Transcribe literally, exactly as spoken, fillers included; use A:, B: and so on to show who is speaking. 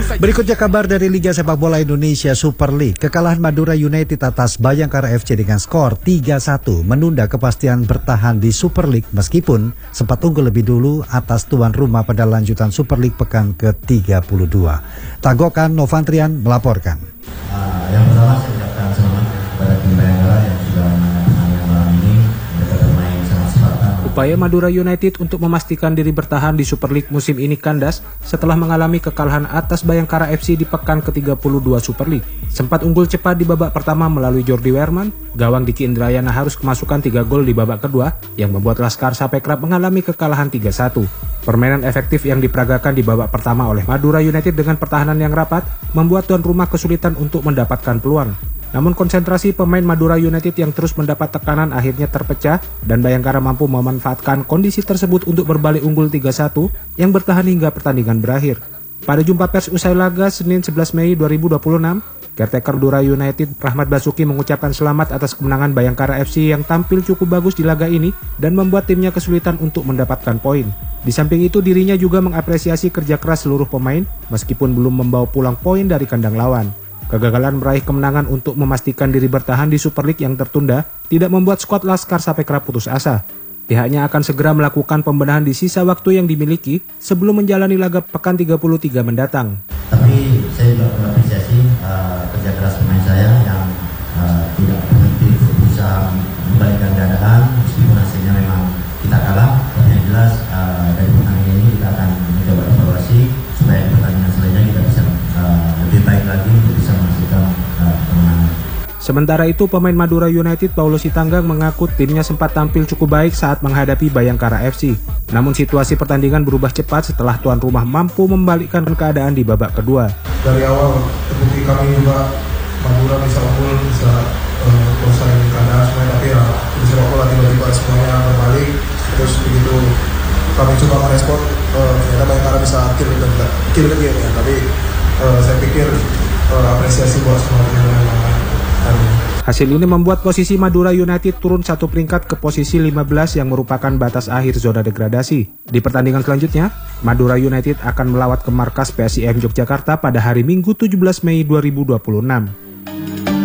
A: Berikutnya kabar dari Liga Sepak Bola Indonesia Super League. Kekalahan Madura United atas Bayangkara F C dengan skor tiga satu menunda kepastian bertahan di Super League meskipun sempat unggul lebih dulu atas tuan rumah pada lanjutan Super League pekan ke tiga puluh dua. Tagokan Novantrian melaporkan.
B: Uh, yang pertama saya ucapkan selamat kepada tim Bayangkara yang sudah menang malam ini. Mereka bermain sangat Spartan.
C: Upaya Madura United untuk memastikan diri bertahan di Super League musim ini kandas setelah mengalami kekalahan atas Bayangkara F C di pekan ke tiga puluh dua Super League. Sempat unggul cepat di babak pertama melalui Jordi Werman, gawang Diki Indrayana harus kemasukan tiga gol di babak kedua yang membuat Laskar Sapekrab mengalami kekalahan tiga satu. Permainan efektif yang diperagakan di babak pertama oleh Madura United dengan pertahanan yang rapat membuat tuan rumah kesulitan untuk mendapatkan peluang. Namun konsentrasi pemain Madura United yang terus mendapat tekanan akhirnya terpecah dan Bayangkara mampu memanfaatkan kondisi tersebut untuk berbalik unggul tiga satu yang bertahan hingga pertandingan berakhir. Pada jumpa pers usai laga Senin sebelas Mei dua ribu dua puluh enam, caretaker Madura United Rahmat Basuki mengucapkan selamat atas kemenangan Bayangkara F C yang tampil cukup bagus di laga ini dan membuat timnya kesulitan untuk mendapatkan poin. Di samping itu dirinya juga mengapresiasi kerja keras seluruh pemain meskipun belum membawa pulang poin dari kandang lawan. Kegagalan meraih kemenangan untuk memastikan diri bertahan di Super League yang tertunda tidak membuat skuad Laskar Sapekrab putus asa. Pihaknya akan segera melakukan pembenahan di sisa waktu yang dimiliki sebelum menjalani laga pekan tiga puluh tiga mendatang.
B: Tapi saya juga mengapresiasi uh, kerja keras pemain saya yang uh, tidak berhenti berusaha membalikkan keadaan meskipun hasilnya memang kita kalah. Tapi yang jelas uh, dari pertandingan ini kita akan mencoba evaluasi supaya di pertandingan selanjutnya kita bisa uh, lebih baik lagi untuk bisa menghasilkan uh, kemenangan.
C: Sementara itu, pemain Madura United Paulus Sitanggang mengaku timnya sempat tampil cukup baik saat menghadapi Bayangkara F C. Namun situasi pertandingan berubah cepat setelah tuan rumah mampu membalikkan keadaan di babak kedua.
D: Dari awal terbukti kami juga Madura bisa unggul, bisa uh, selesai keadaan semuanya, tapi ya di sepak bola tiba-tiba semuanya berbalik. Terus begitu kami coba merespon, uh, ternyata Bayangkara bisa kill dan kill ke game ya. Tapi uh, saya pikir uh, apresiasi buat semua pemain yang lain.
C: Hasil ini membuat posisi Madura United turun satu peringkat ke posisi lima belas yang merupakan batas akhir zona degradasi. Di pertandingan selanjutnya, Madura United akan melawat ke markas P S I M Yogyakarta pada hari Minggu tujuh belas Mei dua ribu dua puluh enam.